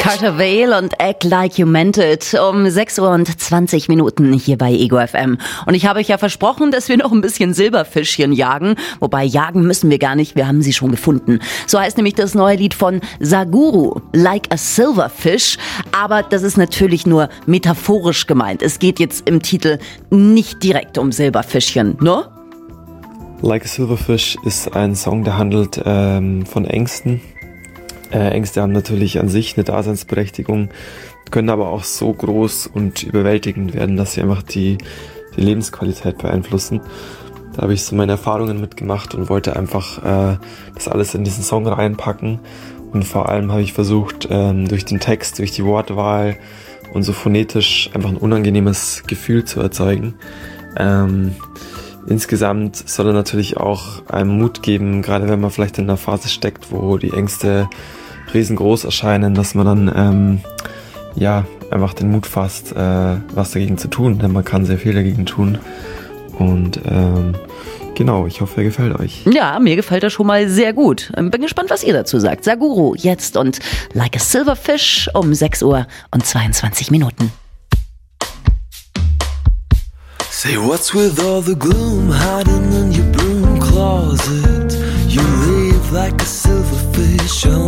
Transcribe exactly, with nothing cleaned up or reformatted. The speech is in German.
Carter Vale und Act Like You Meant It um sechs Uhr und zwanzig Minuten hier bei Ego F M. Und ich habe euch ja versprochen, dass wir noch ein bisschen Silberfischchen jagen. Wobei, jagen müssen wir gar nicht, wir haben sie schon gefunden. So heißt nämlich das neue Lied von Saguru, Like a Silverfish. Aber das ist natürlich nur metaphorisch gemeint. Es geht jetzt im Titel nicht direkt um Silberfischchen, ne? Like a Silverfish ist ein Song, der handelt ähm, von Ängsten. Äh, Ängste haben natürlich an sich eine Daseinsberechtigung, können aber auch so groß und überwältigend werden, dass sie einfach die, die Lebensqualität beeinflussen. Da habe ich so meine Erfahrungen mitgemacht und wollte einfach äh, das alles in diesen Song reinpacken. Und vor allem habe ich versucht, ähm, durch den Text, durch die Wortwahl und so phonetisch einfach ein unangenehmes Gefühl zu erzeugen. Ähm, insgesamt soll er natürlich auch einem Mut geben, gerade wenn man vielleicht in einer Phase steckt, wo die Ängste riesengroß erscheinen, dass man dann ähm, ja einfach den Mut fasst, äh, was dagegen zu tun, denn man kann sehr viel dagegen tun. Und ähm, genau, ich hoffe, er gefällt euch. Ja, mir gefällt er schon mal sehr gut. Bin gespannt, was ihr dazu sagt. Saguru jetzt und Like a Silverfish um sechs Uhr und zweiundzwanzig Minuten. Say what's with all the gloom hiding in your broom closet? You live like a silverfish